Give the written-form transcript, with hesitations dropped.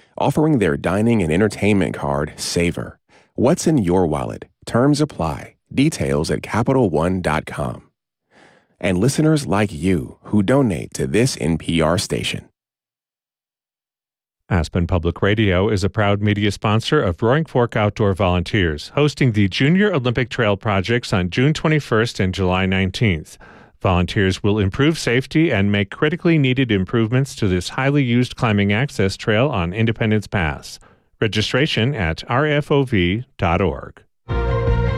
offering their dining and entertainment card, Savor. What's in your wallet? Terms apply. Details at CapitalOne.com. And listeners like you who donate to this NPR station. Aspen Public Radio is a proud media sponsor of Roaring Fork Outdoor Volunteers, hosting the Junior Olympic Trail Projects on June 21st and July 19th. Volunteers will improve safety and make critically needed improvements to this highly used climbing access trail on Independence Pass. Registration at rfov.org.